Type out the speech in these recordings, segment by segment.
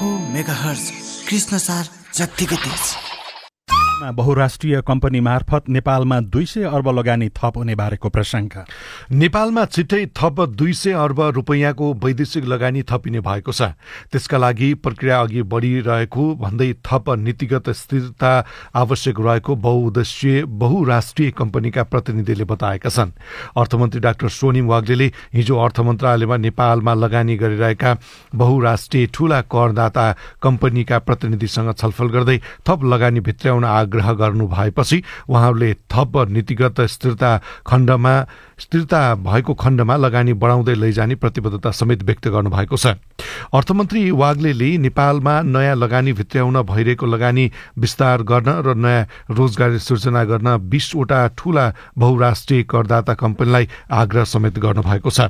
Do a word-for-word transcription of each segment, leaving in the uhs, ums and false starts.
आफू मेगाहर्ज कृष्ण सार जत्तिकै तेज। बहुराष्ट्रिय कम्पनी मार्फत नेपालमा दुई सय अर्ब लगानी थप हुने बारेको प्रशंका। नेपालमा छिट्टै थप दुई सय अर्ब रुपैयाँको वैदेशिक लगानी थपिने भएको छ। त्यसका लागि प्रक्रिया अघि बढिरहेको भन्दै थप नीतिगत स्थिरता आवश्यक रहेको बहुउद्देश्यीय बहुराष्ट्रिय कम्पनीका प्रतिनिधिले बताएका छन्। अर्थमन्त्री डाक्टर सोनिम वाग्लेले हिजो अर्थ मन्त्रालयमा नेपालमा लगानी गरिरहेका बहुराष्ट्रिय ठूला करदाता कम्पनीका प्रतिनिधिसँग छलफल गर्दै थप लगानी भित्र्याउन आग्रह गर्नु भएपछि उहाँहरूले थप नीतिगत स्थिरता खण्डमा स्थिरता भएको खण्डमा लगानी बढाउँदै लैजाने प्रतिबद्धता समेत व्यक्त गर्नुभएको छ। अर्थमन्त्री वाग्लेले नेपालमा नयाँ लगानी भित्र्याउन भइरहेको लगानी विस्तार गर्न र नयाँ रोजगारी सृजना गर्न बीसवटा ठूला बहुराष्ट्रिय करदाता कम्पनीलाई आग्रह समेत गर्नुभएको छ।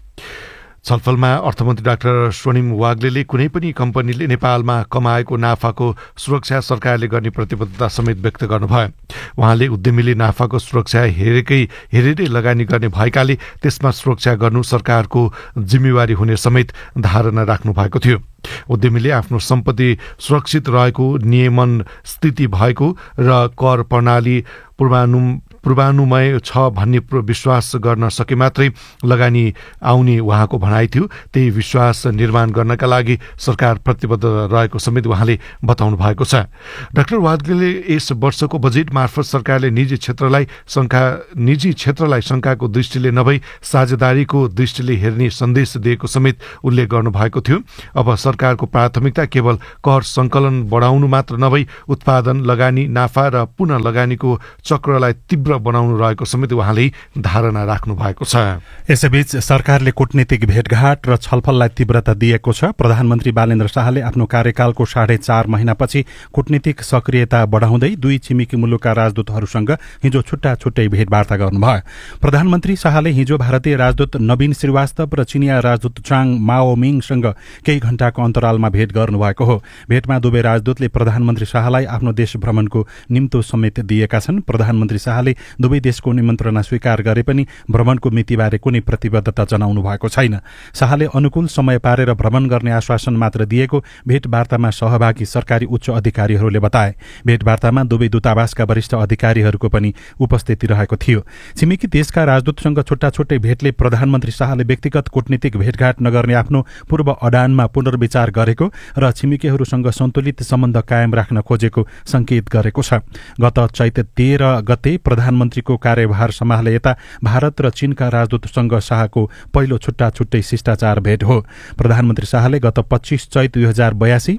छलफलमा अर्थमन्त्री डाक्टर सोनिम वाग्लेले कुनै पनि कम्पनीले नेपालमा कमाएको नाफाको सुरक्षा सरकारले गर्ने प्रतिबद्धता समेत व्यक्त गर्नुभयो। उहाँले उद्यमीले नाफाको सुरक्षा हेरेकै हेरेरै लगानी गर्ने भएकाले त्यसमा सुरक्षा गर्नु सरकारको जिम्मेवारी हुने समेत धारणा राख्नु भएको थियो। उद्यमीले आफ्नो सम्पत्ति सुरक्षित रहेको, नियमन स्थिति भएको र कर प्रणाली पूर्वानु पूर्वानुमय छ भन्ने विश्वास गर्न सके मात्रै लगानी आउने उहाँको भनाइ थियो। त्यही विश्वास निर्माण गर्नका लागि सरकार प्रतिबद्ध रहेको समेत उहाँले बताउनु भएको छ। डाक्टर वाग्लेले यस वर्षको बजेट मार्फत सरकारले निजी क्षेत्रलाई शंका निजी क्षेत्रलाई शंकाको दृष्टिले नभई साझेदारीको दृष्टिले हेर्ने सन्देश दिएको समेत उल्लेख गर्नुभएको थियो। अब सरकारको प्राथमिकता केवल कर संकलन बढाउनु मात्र नभई उत्पादन, लगानी, नाफा र पुनः लगानीको चक्रलाई तीव्र बनाउनु रहेको समेत उहाँले धारणा राख्नु भएको छ। यसैबीच सरकारले कूटनीतिक भेटघाट र छलफललाई तीव्रता दिएको छ। प्रधानमन्त्री बालेन्द्र शाहले आफ्नो कार्यकालको साढे चार महिनापछि कूटनीतिक सक्रियता बढाउँदै दुई छिमेकी मुलुकका राजदूतहरूसँग हिजो छुट्टा छुट्टै भेटवार्ता गर्नुभयो। प्रधानमन्त्री शाहले हिजो भारतीय राजदूत नवीन श्रीवास्तव र चिनिया राजदूत चाङ माओमिङसँग केही घण्टाको अन्तरालमा भेट गर्नुभएको हो। भेटमा दुवै राजदूतले प्रधानमन्त्री शाहलाई आफ्नो देश भ्रमणको निम्तो समेत दिएका छन्। प्रधानमन्त्री शाहले दुवै देशको निमन्त्रणा स्वीकार गरे पनि भ्रमणको मितिबारे कुनै प्रतिबद्धता जनाउनु भएको छैन। शाहले अनुकूल समय पारेर भ्रमण गर्ने आश्वासन मात्र दिएको भेटवार्तामा सहभागी सरकारी उच्च अधिकारीहरूले बताए। भेटवार्तामा दुवै दूतावासका वरिष्ठ अधिकारीहरूको पनि उपस्थिति रहेको थियो। छिमेकी देशका राजदूतसँग छुट्टा छुट्टै भेटले प्रधानमन्त्री शाहले व्यक्तिगत कूटनीतिक भेटघाट नगर्ने आफ्नो पूर्व अडानमा पुनर्विचार गरेको र छिमेकीहरूसँग सन्तुलित सम्बन्ध कायम राख्न खोजेको संकेत गरेको छ। गत चैत तेह्र गते प्रधानमन्त्रीको कार्यभार सम्हाले यता भारत र चीनका राजदूतसँग शाहको पहिलो छुट्टा छुट्टै शिष्टाचार भेट हो। प्रधानमन्त्री शाहले गत पच्चीस चैत दुई हजार बयासी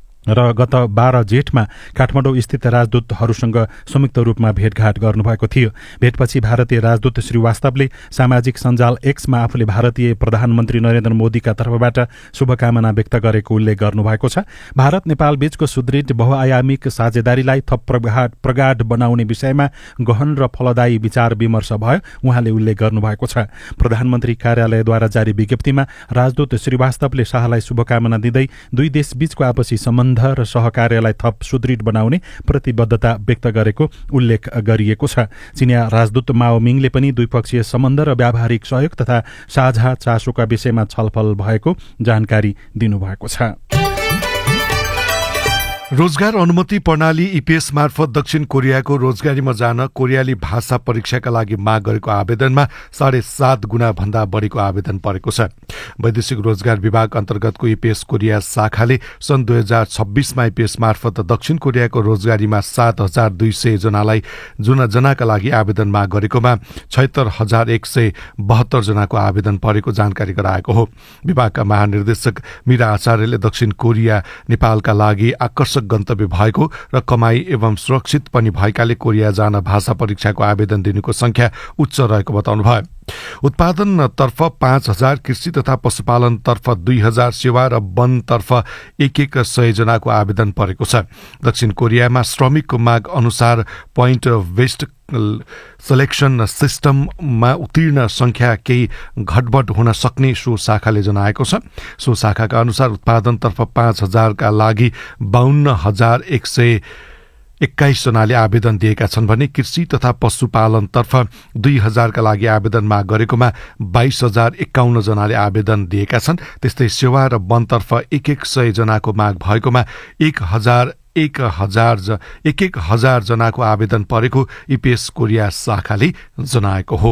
र गत बाह्र जेठमा काठमाडौँ स्थित राजदूतहरूसँग संयुक्त रूपमा भेटघाट गर्नुभएको थियो। भेटपछि भारतीय राजदूत श्रीवास्तवले सामाजिक सञ्जाल एक्समा आफूले भारतीय प्रधानमन्त्री नरेन्द्र मोदीका तर्फबाट शुभकामना व्यक्त गरेको उल्लेख गर्नुभएको छ। भारत नेपाल बीचको सुदृढ बहुआयामिक साझेदारीलाई थप प्रगाढ प्रगाढ बनाउने विषयमा गहन र फलदायी विचार विमर्श भयो उहाँले उल्लेख गर्नुभएको छ। प्रधानमन्त्री कार्यालयद्वारा जारी विज्ञप्तिमा राजदूत श्रीवास्तवले शाहलाई शुभकामना दिँदै दुई देश बीचको आपसी सम्बन्ध र सहकार्यलाई थप सुदृढ बनाउने प्रतिबद्धता व्यक्त गरेको उल्लेख गरिएको छ। चिनिया राजदूत माओमिङले पनि द्विपक्षीय सम्बन्ध र व्यावहारिक सहयोग तथा साझा चासोका विषयमा छलफल भएको जानकारी दिनुभएको छ। रोजगार अनुमति प्रणाली ईपीएस मार्फत दक्षिण कोरियाको रोजगारीमा जान कोरियाली भाषा परीक्षाका लागि माग गरेको आवेदनमा साढे सात गुणा भन्दा बढीको आवेदन परेको छ। वैदेशिक रोजगार विभाग अन्तर्गतको ईपीएस कोरिया शाखाले सन् दुई हजार छब्बीसमा ईपीएस मार्फत दक्षिण कोरियाको रोजगारीमा सात हजार दुई सय जनालाई जुन जनाका लागि आवेदन माग गरेकोमा छयत्तर हजार एक सय बहत्तर जनाको आवेदन परेको जानकारी गराएको हो। विभागका महानिर्देशक मीरा आचार्यले दक्षिण कोरिया नेपालका लागि आकर्षक गन्तव्य भएको र कमाई एवं सुरक्षित पनि भएकाले कोरिया जान भाषा परीक्षाको आवेदन दिनुको संख्या उच्च रहेको बताउनुभयो। उत्पादनतर्फ पाँच हजार, कृषि तथा पशुपालनतर्फ दुई हजार, सेवा र वनतर्फ एक एक सय जनाको आवेदन परेको छ। दक्षिण कोरियामा श्रमिकको माग अनुसार पोइन्ट वेस्ट सेलेक्सन सिस्टममा उत्तीर्ण संख्या केही घटबड हुन सक्ने सो शाखाले जनाएको छ। सो शाखाका अनुसार उत्पादनतर्फ पाँच हजारका लागि बाहन्न हजार एक सय एक्काइस जनाले आवेदन दिएका छन् भने कृषि तथा पशुपालनतर्फ दुई हजारका लागि आवेदन माग गरेकोमा बाइस हजार एकाउन्न जनाले आवेदन दिएका छन्। त्यस्तै सेवा र वनतर्फ एक एक सय जनाको माग भएकोमा एक हजार एक हजार एक एक हजार जनाको आवेदन परेको इपिएस कोरिया शाखाले जनाएको हो।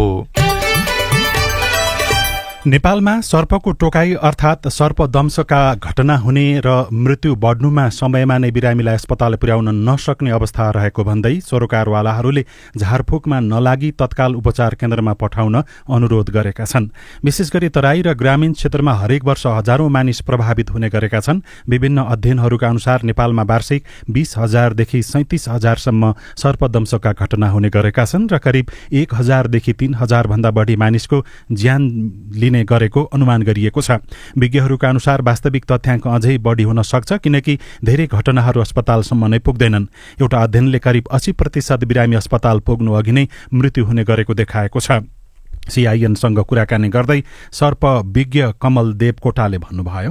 नेपालमा सर्पको टोकाई अर्थात् सर्पदंशका घटना हुने र मृत्यु बढ्नुमा समयमा नै बिरामीलाई अस्पताल पुर्याउन नसक्ने अवस्था रहेको भन्दै सरोकारवालाहरूले झारफुकमा नलागी तत्काल उपचार केन्द्रमा पठाउन अनुरोध गरेका छन्। विशेष गरी तराई र ग्रामीण क्षेत्रमा हरेक वर्ष हजारौं मानिस प्रभावित हुने गरेका छन्। विभिन्न अध्ययनहरूका अनुसार नेपालमा वार्षिक बीस हजारदेखि सैंतिस हजारसम्म सर्पदंशका घटना हुने गरेका छन् र करिब एक हजारदेखि तीन हजार भन्दा बढी मानिसको ज्यान लिने गरेको अनुमान गरिएको छ। विज्ञहरूका अनुसार वास्तविक तथ्याङ्क अझै बढी हुन सक्छ, किनकि धेरै घटनाहरू अस्पतालसम्म नै पुग्दैनन्। एउटा अध्ययनले करिब अस्सी प्रतिशत बिरामी अस्पताल पुग्नु अघि नै मृत्यु हुने गरेको देखाएको छ। सीआईएनसँग कुराकानी गर्दै सर्प विज्ञ कमल देवकोटाले भन्नुभयो,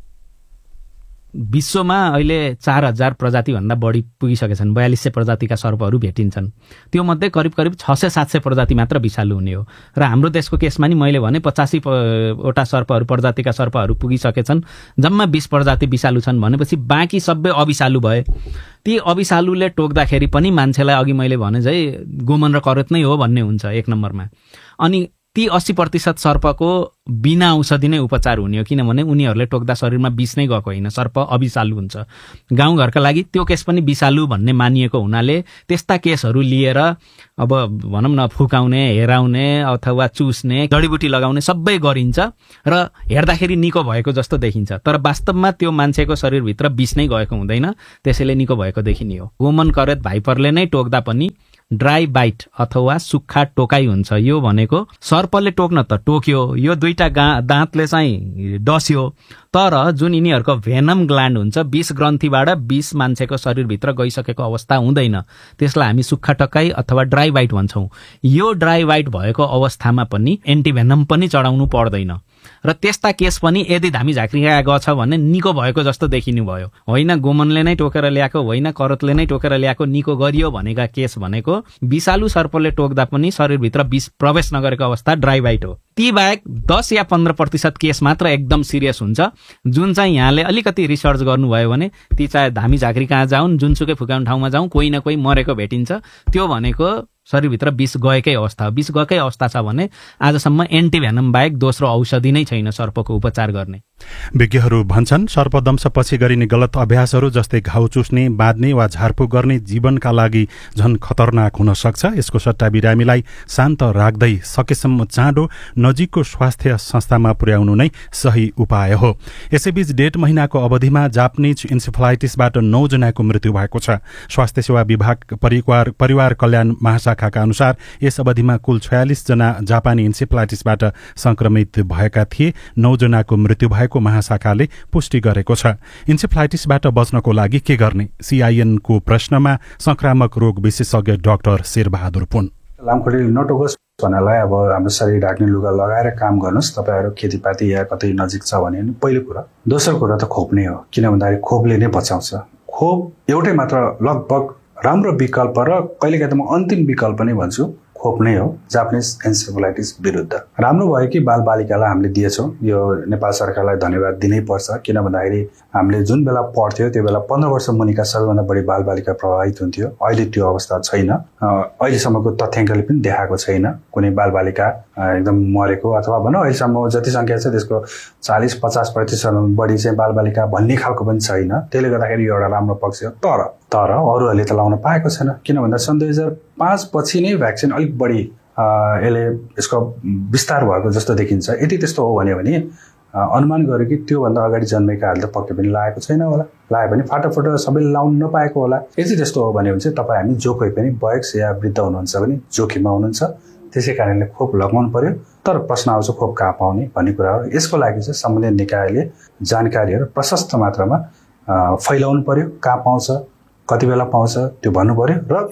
विश्वमा अहिले चार हजार प्रजातिभन्दा बढी पुगिसकेछन्। बयालिस सय प्रजातिका सर्पहरू भेटिन्छन्। त्यो मध्ये करिब करिब छ सय सात सय प्रजाति मात्र विषालु हुने हो र हाम्रो देशको केसमा नि मैले भने पचासी वटा सर्पहरू प्रजातिका सर्पहरू पुगिसकेछन्। जम्मा बीस प्रजाति विषालु छन् भनेपछि बाँकी सबै अविषालु भए। ती अविषालुले टोक्दाखेरि पनि मान्छेलाई अघि मैले भने चाहिँ गोमन र करेत नै हो भन्ने हुन्छ एक नम्बरमा। अनि ती अस्सी प्रतिशत सर्पको बिना औषधि नै उपचार हुने हो, किनभने उनीहरूले टोक्दा शरीरमा विष नै गएको होइन, सर्प अविषालु हुन्छ। गाउँघरका लागि त्यो केस पनि विषालु भन्ने मानिएको हुनाले त्यस्ता केसहरू लिएर अब भनौँ न फुकाउने, हेराउने अथवा चुस्ने, जडीबुटी लगाउने सबै गरिन्छ र हेर्दाखेरि निको भएको जस्तो देखिन्छ, तर वास्तवमा त्यो मान्छेको शरीरभित्र विष नै गएको हुँदैन, त्यसैले निको भएको देखिने हो। गोमन करेत भाइपरले नै टोक्दा पनि ड्राई बाइट अथवा सुक्खा टोकाई हुन्छ। यो भनेको सर्पले टोक्न त टोक्यो, यो दुईटा दाँतले चाहिँ डस्यो, तर जुन यिनीहरूको भेनम ग्ल्यान्ड हुन्छ, विष ग्रन्थीबाट विष मान्छेको शरीरभित्र गइसकेको अवस्था हुँदैन, त्यसलाई हामी सुक्खा टोकाई अथवा ड्राई बाइट भन्छौँ। यो ड्राई बाइट भएको अवस्थामा पनि एन्टिभेनम पनि चढाउनु पर्दैन र त्यस्ता केस पनि यदि धामी झाँक्री गएको छ भने निको भएको जस्तो देखिनु भयो। होइन गोमनले नै टोकेर ल्याएको, होइन करतले नै टोकेर ल्याएको, निको गरियो भनेका केस भनेको विषालु सर्पले टोक्दा पनि शरीरभित्र विष प्रवेश नगरेको अवस्था ड्राई बाइट हो। ती बाहेक दस या पन्ध्र प्रतिशत केस मात्र एकदम सिरियस हुन्छ, जुन चाहिँ यहाँले अलिकति रिसर्च गर्नुभयो भने ती चाहे धामी झाँक्री कहाँ जाउन्, जुनसुकै फुकाउने ठाउँमा जाउँ, कोही न कोही मरेको भेटिन्छ। त्यो भनेको शरीरभित्र विष गएकै अवस्था हो। विष गएकै अवस्था छ भने आजसम्म एन्टिभेनम बाहेक दोस्रो औषधि नै छैन सर्पको उपचार गर्ने। विज्ञहरू भन्छन् सर्पदंशपछि गरिने गलत अभ्यासहरू जस्तै घाउ चुस्ने, बाँध्ने वा झारफुक गर्ने जीवनका लागि झन खतरनाक हुन सक्छ। यसको सट्टा बिरामीलाई शान्त राख्दै सकेसम्म चाँडो नजिकको स्वास्थ्य संस्थामा पुर्याउनु नै सही उपाय हो। यसैबीच डेढ महिनाको अवधिमा जापानिज इन्सेफलाइटिसबाट नौ जनाको मृत्यु भएको छ। स्वास्थ्य सेवा विभाग परिवार परिवार कल्याण महाशाखाका अनुसार यस अवधिमा कुल छयालिस जना जापानी इन्सेफलाइटिसबाट संक्रमित भएका थिए। नौ जनाको मृत्यु भएको महाशाखाले पुष्टि गरेको छ। इन्सेफलाइटिसबाट बच्नको लागि के गर्ने? सीआईएनको प्रश्नमा संक्रामक रोग विशेषज्ञ डाक्टर शेरबहादुर पुन। लामखुट्टेले नटोकोस् भन्नलाई अब हाम्रो शरीर ढाक्ने लुगा लगाएर काम गर्नुहोस्। तपाईँहरू खेतीपाती या कतै नजिक छ भने पहिलो कुरा। दोस्रो कुरा त खोप नै हो, किन भन्दाखेरि खोपले नै बचाउँछ। खोप एउटै मात्र लगभग राम्रो विकल्प र कहिलेकाहीँ त म अन्तिम विकल्प नै भन्छु, खोप नै हो जापानिज एन्सेफलाइटिस विरुद्ध। राम्रो भयो कि बालबालिकालाई हामीले दिएछौँ। यो नेपाल सरकारलाई धन्यवाद दिनै पर्छ, किन भन्दाखेरि हामीले जुन बेला पढ्थ्यो त्यो बेला पन्ध्र वर्ष मुनिका सबैभन्दा बढी बालबालिका प्रभावित हुन्थ्यो। अहिले त्यो अवस्था छैन। अहिलेसम्मको तथ्याङ्कले पनि देखाएको छैन कुनै बालबालिका एकदम मरेको, अथवा भनौँ अहिलेसम्म जति सङ्ख्या छ त्यसको चालिस पचास प्रतिशत बढी चाहिँ बालबालिका भन्ने खालको पनि छैन। त्यसले गर्दाखेरि यो एउटा राम्रो पक्ष हो। तर तर अरूहरूले त लाउन पाएको छैन, किन भन्दा सन् दुई हजार पाँच पछि नै भ्याक्सिन अलिक बढी यसले यसको विस्तार भएको जस्तो देखिन्छ। यदि त्यस्तो हो भने भने अनुमान गरेँ कि त्योभन्दा अगाडि जन्मेकाहरूले त पक्कै पनि लागेको छैन होला, लाग्यो भने फाटाफुट सबैले लाउनु नपाएको होला। यदि त्यस्तो हो भने चाहिँ तपाईँ हामी जो कोही पनि वयस्क या वृद्ध हुनुहुन्छ भने जोखिममा हुनुहुन्छ, त्यसै कारणले खोप लगाउनु पर्यो। तर प्रश्न आउँछ खोप कहाँ पाउने भन्ने कुरा हो। यसको लागि चाहिँ सम्बन्धित निकायले जानकारीहरू प्रशस्त मात्रामा फैलाउनु पर्यो। कहाँ पाउँछ, कति बेला पाउँछ त्यो भन्नु पर्यो। र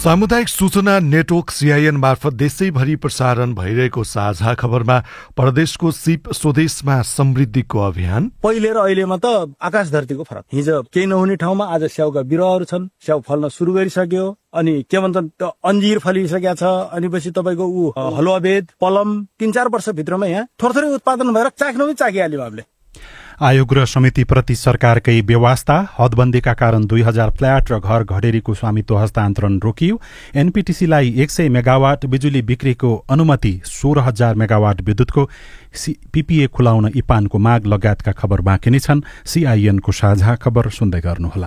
सामुदायिक सूचना नेटवर्क सीआईएन मार्फत देशैभरि प्रसारण भइरहेको साझा खबरमा प्रदेशको सिप स्वदेशमा समृद्धिको अभियान। पहिले र अहिलेमा त आकाश धरतीको फरक। हिजो केही नहुने ठाउँमा आज स्याउका बिरुवाहरू छन्, स्याउ फल्न सुरु गरिसक्यो, अनि के भन्छन् अन्जीर फलिसकेको छ, अनि पछि तपाईँको ऊ हलुवाबेद पलम तीन चार वर्षभित्रमा यहाँ थोरथोरै उत्पादन भएर चाख्न पनि चाखिहाल्यो हामीले। आयोग र समितिप्रति सरकारकै व्यवस्था। हदबन्दीका कारण दुई हजार फ्ल्याट र घर घडेरीको स्वामित्व हस्तान्तरण रोकियो। एनपीटीसीलाई एक सय मेगावाट बिजुली बिक्रीको अनुमति। सोह्र हजार मेगावाट विद्युतको पीपीए खुलाउन इपानको माग लगायतका खबर बाँकी नै छन्। सीआईएनको साझा खबर सुन्दै गर्नुहोला।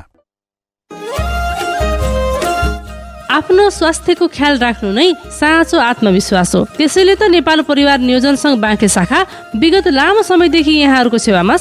आफ्नो स्वास्थ्यको ख्याल राख्नु नै साँचो आत्मविश्वास हो। त्यसैले त नेपाल परिवार नियोजन संघ बाँके शाखा विगत लामो समयदेखि यहाँहरूको सेवामा